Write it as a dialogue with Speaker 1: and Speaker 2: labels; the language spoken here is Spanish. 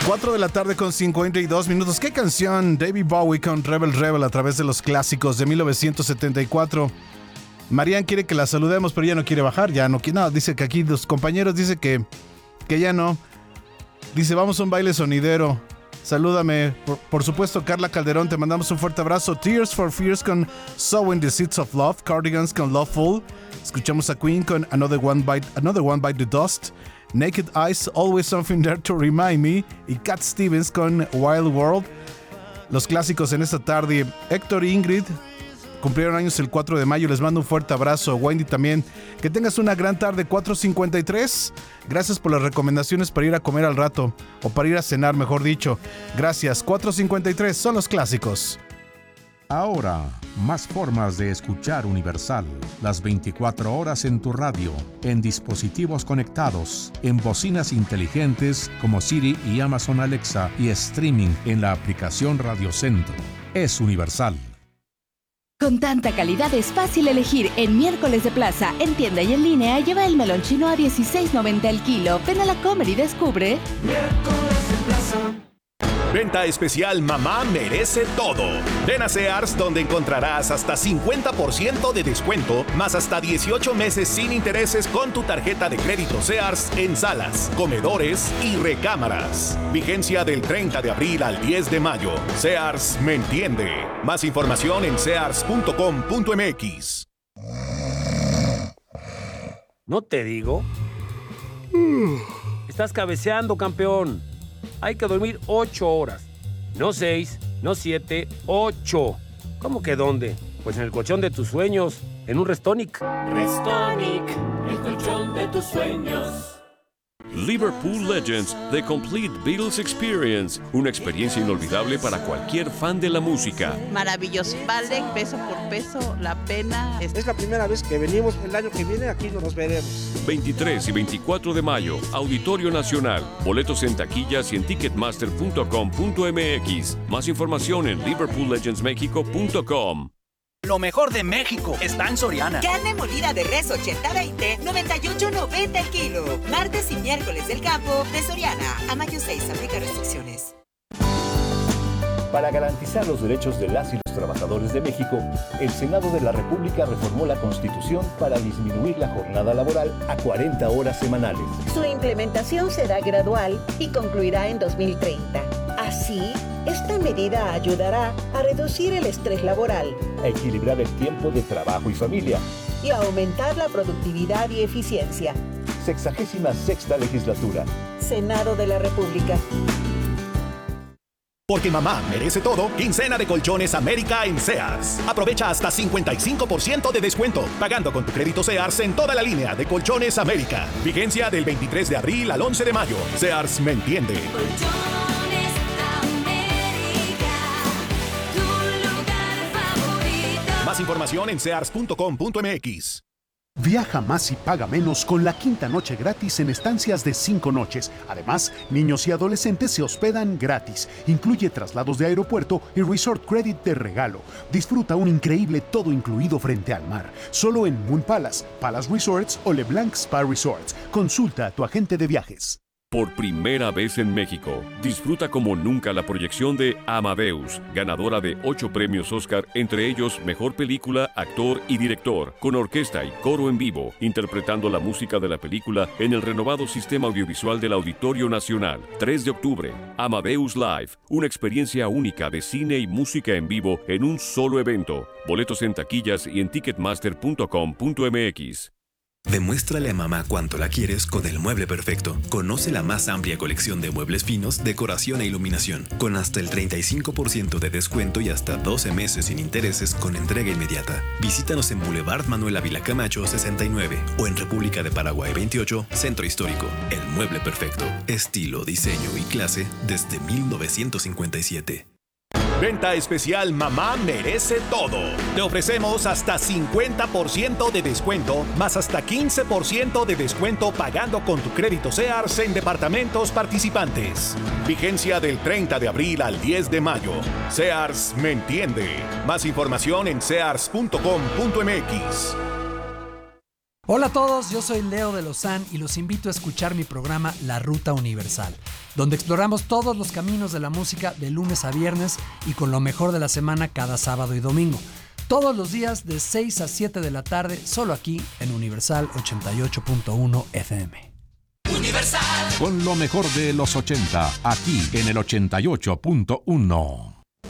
Speaker 1: 4 de la tarde con 52 minutos. ¿Qué canción? David Bowie con Rebel Rebel a través de los clásicos de 1974. Marian quiere que la saludemos, pero ya no quiere bajar. Ya no quiere. No, dice que aquí los compañeros dice que ya no. Dice, vamos a un baile sonidero. Salúdame. Por supuesto, Carla Calderón, te mandamos un fuerte abrazo. Tears for Fears con Sowing the Seeds of Love. Cardigans con Loveful. Escuchamos a Queen con Another One Bite the Dust. Naked Eyes, Always Something There to Remind Me. Y Cat Stevens con Wild World. Los clásicos en esta tarde. Héctor e Ingrid cumplieron años el 4 de mayo. Les mando un fuerte abrazo. Wendy también. Que tengas una gran tarde. 4:53. Gracias por las recomendaciones para ir a comer al rato. O para ir a cenar, mejor dicho. Gracias. 4:53 son los clásicos.
Speaker 2: Ahora, más formas de escuchar Universal. Las 24 horas en tu radio, en dispositivos conectados, en bocinas inteligentes como Siri y Amazon Alexa y streaming en la aplicación Radio Centro. Es Universal.
Speaker 3: Con tanta calidad es fácil elegir. En Miércoles de Plaza, en tienda y en línea, lleva el melón chino a $16.90 el kilo. Ven a la Comer y descubre.
Speaker 4: Miércoles de Plaza.
Speaker 5: Venta especial Mamá Merece Todo. Ven a Sears, donde encontrarás hasta 50% de descuento, más hasta 18 meses sin intereses con tu tarjeta de crédito Sears en salas, comedores y recámaras. Vigencia del 30 de abril al 10 de mayo. Sears me entiende. Más información en sears.com.mx.
Speaker 6: ¿No te digo? Estás cabeceando, campeón. Hay que dormir 8 horas. No 6, no 7, 8. ¿Cómo que dónde? Pues en el colchón de tus sueños, en un Restonic.
Speaker 4: Restonic, el colchón de tus sueños.
Speaker 7: Liverpool Legends, The Complete Beatles Experience. Una experiencia inolvidable para cualquier fan de la música.
Speaker 8: Maravilloso. Vale peso por peso la pena.
Speaker 9: Es la primera vez que venimos. El año que viene aquí nos veremos.
Speaker 7: 23 y 24 de mayo, Auditorio Nacional. Boletos en taquillas y en ticketmaster.com.mx. Más información en liverpoollegendsmexico.com.
Speaker 10: Lo mejor de México está en Soriana.
Speaker 11: Carne molida de res 80-20, $98.90 el kilo. Martes y miércoles del campo de Soriana. A mayo 6, aplica restricciones.
Speaker 12: Para garantizar los derechos de las y los trabajadores de México, el Senado de la República reformó la Constitución para disminuir la jornada laboral a 40 horas semanales.
Speaker 13: Su implementación será gradual y concluirá en 2030. Así, esta medida ayudará a reducir el estrés laboral,
Speaker 12: a equilibrar el tiempo de trabajo y familia
Speaker 13: y a aumentar la productividad y eficiencia.
Speaker 12: 66ª legislatura.
Speaker 13: Senado de la República.
Speaker 5: Porque mamá merece todo, quincena de Colchones América en Sears. Aprovecha hasta 55% de descuento, pagando con tu crédito Sears en toda la línea de Colchones América. Vigencia del 23 de abril al 11 de mayo. Sears me entiende.
Speaker 4: Colchones América, tu lugar favorito.
Speaker 5: Más información en sears.com.mx.
Speaker 14: Viaja más y paga menos con la quinta noche gratis en estancias de 5 noches. Además, niños y adolescentes se hospedan gratis. Incluye traslados de aeropuerto y Resort Credit de regalo. Disfruta un increíble todo incluido frente al mar. Solo en Moon Palace, Palace Resorts o LeBlanc Spa Resorts. Consulta a tu agente de viajes.
Speaker 7: Por primera vez en México, disfruta como nunca la proyección de Amadeus, ganadora de 8 premios Oscar, entre ellos Mejor Película, Actor y Director, con orquesta y coro en vivo, interpretando la música de la película en el renovado sistema audiovisual del Auditorio Nacional. 3 de octubre, Amadeus Live, una experiencia única de cine y música en vivo en un solo evento. Boletos en taquillas y en ticketmaster.com.mx.
Speaker 15: Demuéstrale a mamá cuánto la quieres con el mueble perfecto. Conoce la más amplia colección de muebles finos, decoración e iluminación, con hasta el 35% de descuento y hasta 12 meses sin intereses con entrega inmediata. Visítanos en Boulevard Manuel Ávila Camacho 69 o en República de Paraguay 28, Centro Histórico. El mueble perfecto. Estilo, diseño y clase desde 1957.
Speaker 5: Venta especial Mamá Merece Todo. Te ofrecemos hasta 50% de descuento, más hasta 15% de descuento pagando con tu crédito Sears en departamentos participantes. Vigencia del 30 de abril al 10 de mayo. Sears me entiende. Más información en sears.com.mx.
Speaker 16: Hola a todos, yo soy Leo de Lozán y los invito a escuchar mi programa La Ruta Universal. donde exploramos todos los caminos de la música de lunes a viernes y con lo mejor de la semana cada sábado y domingo. Todos los días de 6 a 7 de la tarde, solo aquí en Universal 88.1 FM.
Speaker 2: Universal. Con lo mejor de los 80, aquí en el 88.1.